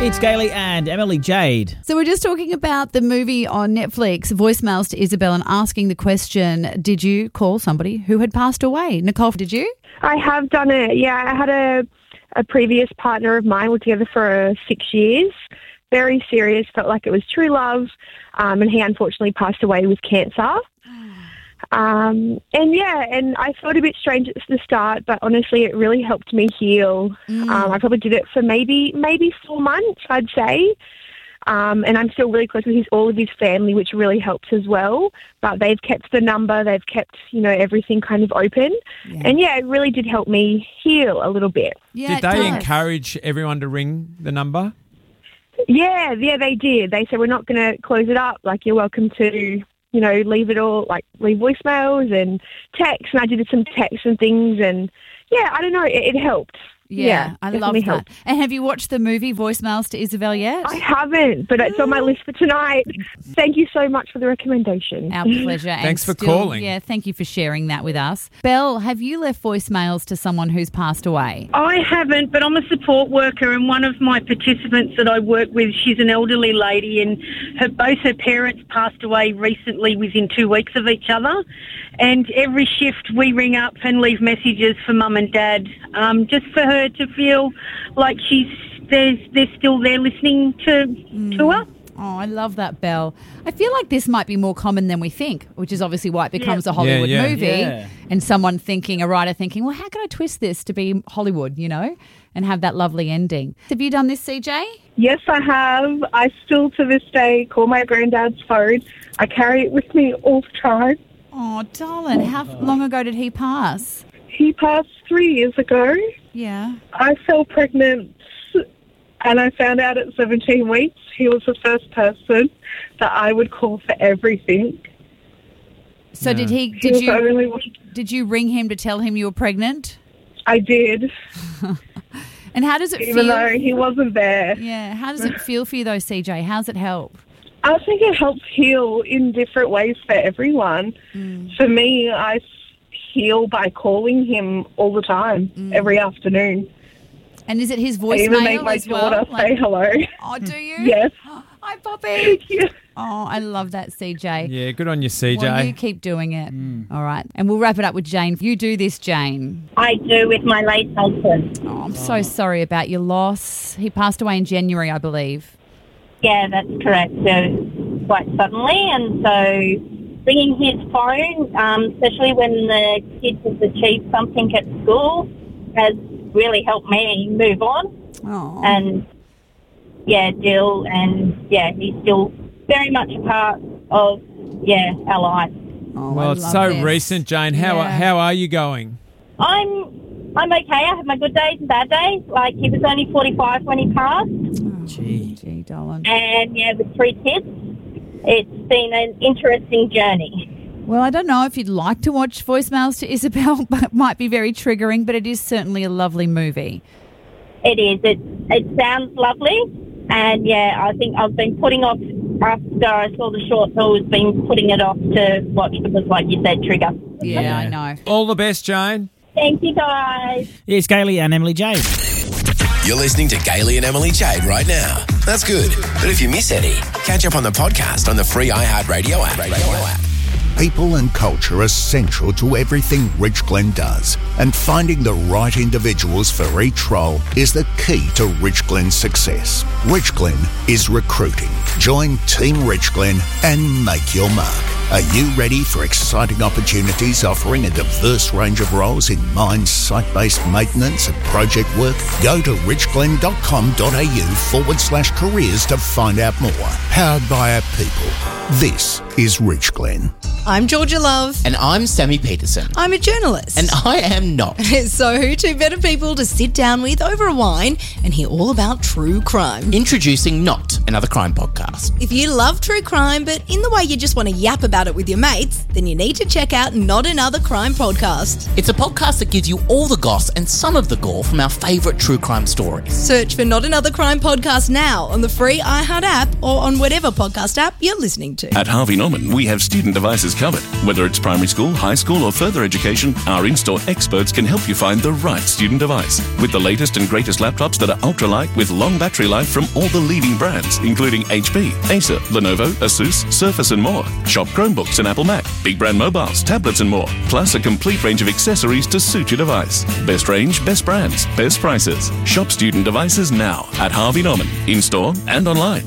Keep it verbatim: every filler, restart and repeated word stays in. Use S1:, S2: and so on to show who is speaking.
S1: It's Gailey and Emily Jade.
S2: So we're just talking about the movie on Netflix, Voicemails to Isabel, and asking the question, did you call somebody who had passed away? Nicole, did you?
S3: I have done it, yeah. I had a, a previous partner of mine. We were together for uh, six years. Very serious, felt like it was true love. Um, and he unfortunately passed away with cancer. Um, and yeah, and I felt a bit strange at the start, but honestly, it really helped me heal. Mm. Um, I probably did it for maybe maybe four months, I'd say. Um, and I'm still really close with his all of his family, which really helps as well. But they've kept the number, they've kept, you know, everything kind of open. Yeah. And yeah, it really did help me heal a little bit.
S4: Yeah, did they does. encourage everyone to ring the number?
S3: Yeah, yeah, they did. They said, we're not going to close it up. Like, you're welcome to, you know, leave it all, like leave voicemails and texts. And I did some texts and things. And yeah, I don't know, it, it helped.
S2: Yeah, yeah, I love that. Helped. And have you watched the movie Voicemails to Isabel yet?
S3: I haven't, but it's on my list for tonight. Thank you so much for the recommendation.
S2: Our pleasure.
S4: Thanks
S2: and
S4: for
S2: still,
S4: calling.
S2: Yeah, thank you for sharing that with us. Belle, have you left voicemails to someone who's passed away?
S5: I haven't, but I'm a support worker, and one of my participants that I work with, she's an elderly lady, and her, both her parents passed away recently within two weeks of each other. And every shift we ring up and leave messages for mum and dad, um, just for her to feel like she's they're, they're still there listening to, mm. to her.
S2: Oh, I love that, Belle. I feel like this might be more common than we think, which is obviously why it becomes
S5: yeah.
S2: a Hollywood
S4: yeah, yeah.
S2: movie.
S4: Yeah.
S2: And someone thinking, a writer thinking, well, how can I twist this to be Hollywood, you know, and have that lovely ending? Have you done this, C J?
S6: Yes, I have. I still, to this day, call my granddad's phone. I carry it with me all the time.
S2: Oh, darling, how long ago did he pass?
S6: He passed three years ago.
S2: Yeah.
S6: I fell pregnant and I found out at seventeen weeks. He was the first person that I would call for everything.
S2: So yeah. did he, did
S6: he
S2: you,
S6: only...
S2: did you ring him to tell him you were pregnant?
S6: I did.
S2: And how does it
S6: Even
S2: feel?
S6: Even though he wasn't there.
S2: Yeah. How does it feel for you though, C J? How's it help?
S6: I think it helps heal in different ways for everyone. Mm. For me, I heal by calling him all the time, mm. every afternoon.
S2: And is it his voicemail
S6: I even make my
S2: as
S6: daughter
S2: well?
S6: say
S2: like,
S6: hello.
S2: Oh, do you?
S6: Yes.
S2: Hi, Poppy.
S6: Yeah.
S2: Oh, I love that, C J.
S4: Yeah, good on you, C J.
S2: Well, you keep doing it. Mm. All right. And we'll wrap it up with Jane. You do this, Jane.
S7: I do with my late husband.
S2: Oh, I'm so sorry about your loss. He passed away in January, I believe.
S7: Yeah, that's correct. So quite suddenly, and so ringing his phone, um, especially when the kids have achieved something at school, has really helped me move on.
S2: Oh.
S7: And yeah, deal, and yeah, he's still very much a part of yeah our life.
S2: Oh,
S4: well,
S2: I
S4: it's
S2: love
S4: so
S2: this.
S4: recent, Jane. How
S2: Yeah.
S4: how are you going?
S7: I'm I'm okay. I have my good days and bad days. Like, he was only forty-five when he passed.
S2: Oh,
S4: Gee.
S2: Gee, darling.
S7: And yeah, with three kids, it's been an interesting journey.
S2: Well, I don't know if you'd like to watch Voicemails to Isabel, but it might be very triggering, but it is certainly a lovely movie.
S7: It is. It it sounds lovely, and yeah, I think I've been putting off, after I saw the short, I was been putting it off to watch because, like you said, trigger.
S2: Yeah,
S4: Yeah.
S2: I know.
S4: All the best, Jane.
S7: Thank you, guys.
S1: It's Gailey and Emily Jade.
S8: You're listening to Gailey and Emily Jade right now. That's good. But if you miss any, catch up on the podcast on the free iHeartRadio app. Radio app.
S9: People and culture are central to everything Rich Glen does, and finding the right individuals for each role is the key to Rich Glen's success. Rich Glen is recruiting. Join Team Rich Glen and make your mark. Are you ready for exciting opportunities offering a diverse range of roles in mine, site-based maintenance and project work? Go to richglen.com.au forward slash careers to find out more. Powered by our people. This is Rich Glen.
S10: I'm Georgia Love.
S11: And I'm Sammy Peterson.
S10: I'm a journalist.
S11: And I am not.
S10: So who two better people to sit down with over a wine and hear all about true crime?
S11: Introducing Not, another crime podcast.
S10: If you love true crime, but in the way you just want to yap about it with your mates, then you need to check out Not Another Crime Podcast.
S11: It's a podcast that gives you all the goss and some of the gore from our favourite true crime stories.
S10: Search for Not Another Crime Podcast now on the free iHeart app or on whatever podcast app you're listening to.
S8: At Harvey
S12: Norman, we have student devices covered. Whether it's primary school, high school, or further education, our in-store experts can help you find the right student device. With the latest and greatest laptops that are ultralight with long battery life from all the leading brands, including H P, Acer, Lenovo, Asus, Surface, and more. Shop Chromebooks and Apple Mac, big brand mobiles, tablets, and more. Plus a complete range of accessories to suit your device. Best range, best brands, best prices. Shop student devices now at Harvey Norman, in-store and online.